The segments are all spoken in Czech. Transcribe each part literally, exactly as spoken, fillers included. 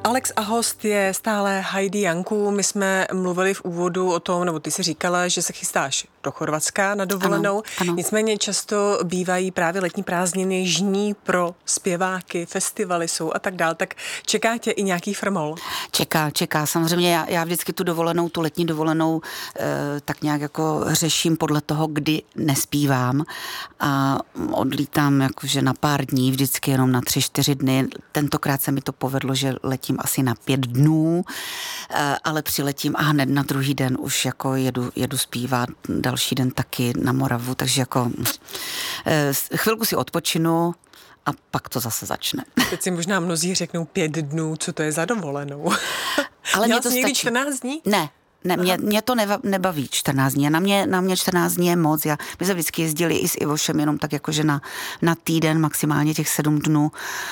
Alex a host je stále Heidi Janku. My jsme mluvili v úvodu o tom, nebo ty si říkala, že se chystáš do Chorvatska na dovolenou. Ano, ano. Nicméně často bývají právě letní prázdniny žní pro zpěváky, festivaly jsou a tak dál. Tak čeká tě i nějaký frmol? Čeká, čeká. Samozřejmě já, já vždycky tu dovolenou, tu letní dovolenou e, tak nějak jako řeším podle toho, kdy nespívám a odlítám jakože na pár dní, vždycky jenom na tři, čtyři dny. Tentokrát se mi to povedlo, že letím asi na pět dnů, e, ale přiletím a hned na druhý den už jako jedu, jedu zpívat, další den taky na Moravu, takže jako e, chvilku si odpočinu a pak to zase začne. Teď si možná mnozí řeknou pět dnů, co to je za dovolenou. Ale Měla mě to jsi někdy stačí. čtrnáct dní? Ne. Ne, mě, mě to neva, nebaví čtrnáct dní. Na mě, na mě čtrnáct dní je moc. Já, my jsme vždycky jezdili i s Ivošem jenom tak jakože na, na týden, maximálně těch sedm dnů.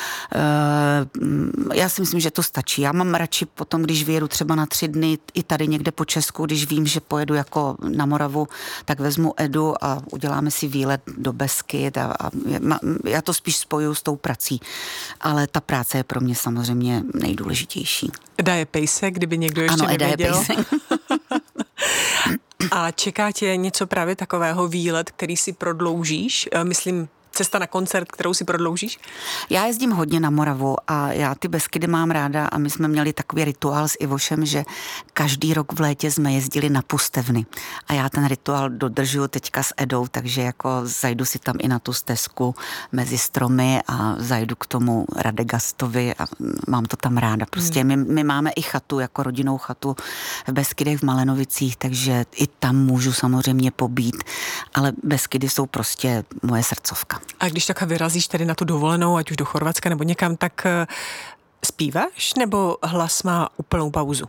E, já si myslím, že to stačí. Já mám radši potom, když vyjedu třeba na tři dny i tady někde po Česku, když vím, že pojedu jako na Moravu, tak vezmu Edu a uděláme si výlet do Beskyd a, a já to spíš spojuju s tou prací. Ale ta práce je pro mě samozřejmě nejdůležitější. Eda je pejsek, kdyby někdo ještě ano, Eda nevěděl. Je pejsek. A čeká tě něco právě takového výlet, který si prodloužíš? Myslím, cesta na koncert, kterou si prodloužíš? Já jezdím hodně na Moravu a já ty Beskydy mám ráda a my jsme měli takový rituál s Ivošem, že každý rok v létě jsme jezdili na Pustevny. A já ten rituál dodržuju teďka s Edou, takže jako zajdu si tam i na tu stezku mezi stromy a zajdu k tomu Radegastovi a mám to tam ráda. Prostě my, my máme i chatu, jako rodinnou chatu v Beskydech v Malenovicích, takže i tam můžu samozřejmě pobít, ale Beskydy jsou prostě moje srdcovka. A když takhle vyrazíš tedy na tu dovolenou, ať už do Chorvatska nebo někam, tak zpíváš nebo hlas má úplnou pauzu?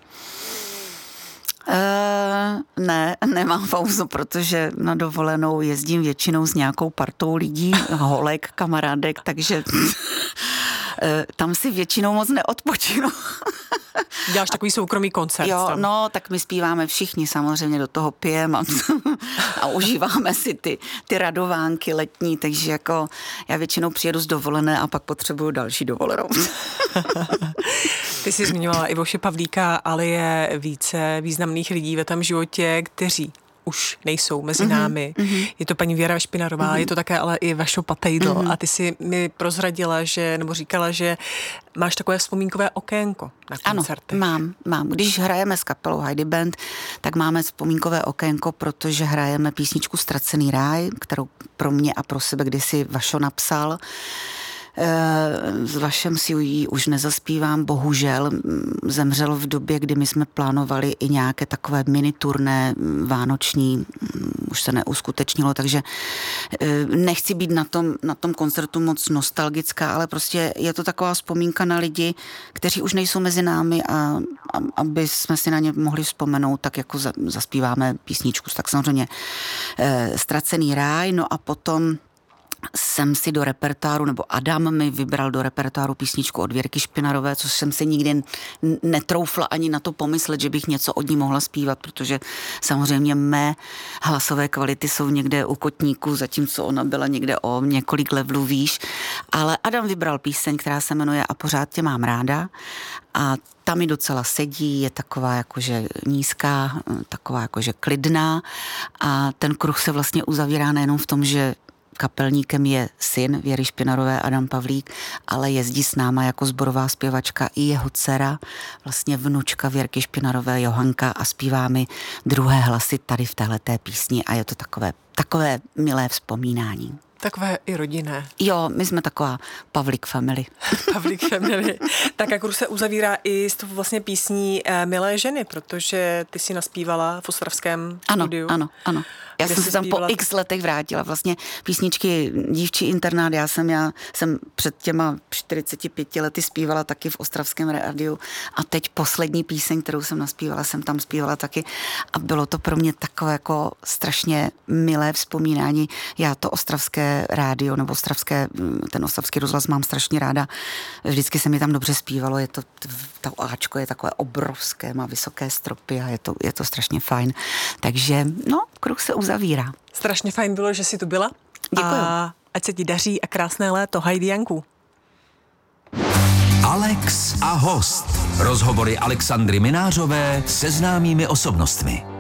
Uh, ne, nemám pauzu, protože na dovolenou jezdím většinou s nějakou partou lidí, holek, kamarádek, takže tam si většinou moc neodpočinu. Děláš takový soukromý koncert. Jo, tam. no, tak my zpíváme všichni, samozřejmě do toho pijeme a, a užíváme si ty, ty radovánky letní, takže jako já většinou přijedu z dovolené a pak potřebuju další dovolenou. Ty jsi zmiňovala Ivoše Pavlíka, ale je více významných lidí ve tom životě, kteří už nejsou mezi mm-hmm, námi. Mm-hmm. Je to paní Věra Špinarová, mm-hmm. je to také ale i Vašo Patejdl. Mm-hmm. A ty si mi prozradila, že, nebo říkala, že máš takové vzpomínkové okénko na koncertech. Ano, mám, mám. Když hrajeme s kapelou Heidi Band, tak máme vzpomínkové okénko, protože hrajeme písničku Ztracený ráj, kterou pro mě a pro sebe kdysi Vašo napsal. S Vašem si ji už nezaspívám, bohužel zemřel v době, kdy my jsme plánovali i nějaké takové mini turné vánoční, už se neuskutečnilo, takže nechci být na tom, na tom koncertu moc nostalgická, ale prostě je to taková vzpomínka na lidi, kteří už nejsou mezi námi a, a aby jsme si na ně mohli vzpomenout, tak jako za, zaspíváme písničku, tak samozřejmě Ztracený ráj, no a potom jsem si do repertoáru, nebo Adam mi vybral do repertoáru písničku od Věrky Špinarové, což jsem si nikdy netroufla ani na to pomyslet, že bych něco od ní mohla zpívat, protože samozřejmě mé hlasové kvality jsou někde u kotníku, zatímco ona byla někde o několik levelů výš. Ale Adam vybral píseň, která se jmenuje A pořád tě mám ráda a ta mi docela sedí, je taková jakože nízká, taková jakože klidná a ten kruh se vlastně uzavírá nejenom v tom, že kapelníkem je syn Věry Špinarové, Adam Pavlík, ale jezdí s náma jako sborová zpěvačka i jeho dcera, vlastně vnučka Věrky Špinarové, Johanka, a zpívá mi druhé hlasy tady v téhleté písni a je to takové, takové milé vzpomínání. Takové i rodinné. Jo, my jsme taková Pavlík family. Pavlík family. Tak jak se uzavírá i s tou vlastně písní Milé ženy, protože ty si naspívala v ostravském ano, studiu. Ano, ano. Já jsem se tam zpívala po x letech vrátila. Vlastně písničky Dívčí internát, já jsem, já jsem před těma čtyřiceti pěti lety zpívala taky v ostravském rádiu a teď poslední píseň, kterou jsem naspívala, jsem tam zpívala taky a bylo to pro mě takové jako strašně milé vzpomínání. Já to ostravské rádio nebo ostravské, ten ostravský rozhlas mám strašně ráda. Vždycky se mi tam dobře zpívalo, je to, to áčko je takové obrovské, má vysoké stropy a je to, je to strašně fajn. Takže, no, kruh se uzavírá. Strašně fajn bylo, že jsi tu byla. Děkuju. A ať se ti daří a krásné léto. Heidi Janku. Alex a host. Rozhovory Alexandry Minářové se známými osobnostmi.